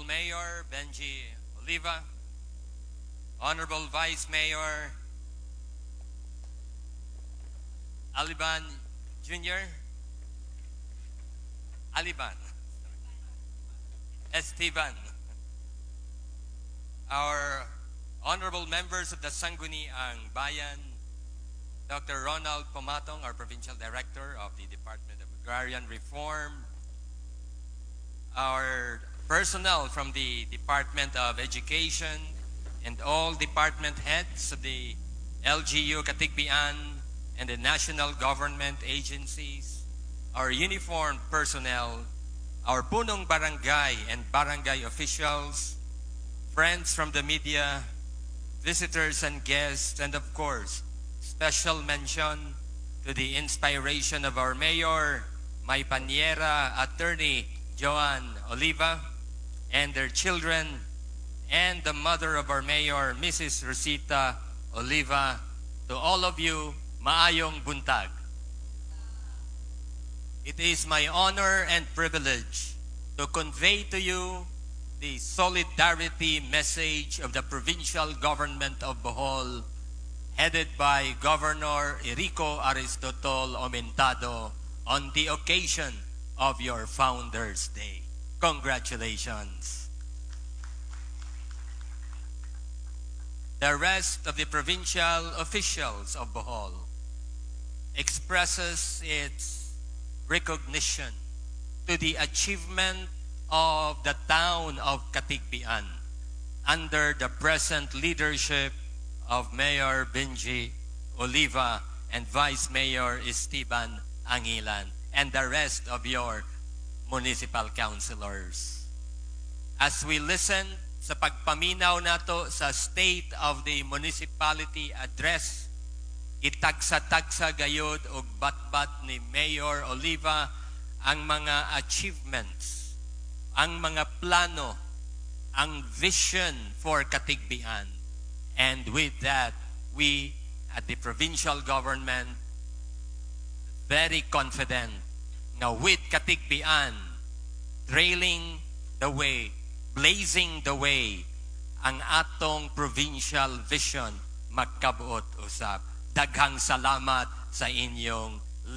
Mayor Benji Oliva, Honorable Vice Mayor Aliban Jr., Esteban, our honorable members of the Sangguniang Bayan, Dr. Ronald Pomatong, our Provincial Director of the Department of Agrarian Reform, our personnel from the Department of Education, and all department heads of the LGU Katigbian and the national government agencies, our uniformed personnel, our punong barangay and barangay officials, friends from the media, visitors and guests, and of course, special mention to the inspiration of our mayor, my panyera, Attorney Joan Oliva, and their children, and the mother of our mayor, Mrs. Rosita Oliva. To all of you, maayong buntag. It is my honor and privilege to convey to you the solidarity message of the provincial government of Bohol, headed by Governor Erico Aristotol Aumentado, on the occasion of your Founders' Day. Congratulations. The rest of the provincial officials of Bohol expresses its recognition to the achievement of the town of Katigbian under the present leadership of Mayor Benji Oliva and Vice Mayor Esteban Angilan and the rest of your municipal councilors. As we listen sa pagpaminaw nato sa State of the Municipality Address, itagsa-tagsa gayod og batbat ni Mayor Oliva ang mga achievements, ang mga plano, ang vision for Katigbian. And with that, we at the provincial government very confident na with Katigbian trailing the way, blazing the way, ang atong provincial vision magkabuot usab. Daghang salamat sa inyong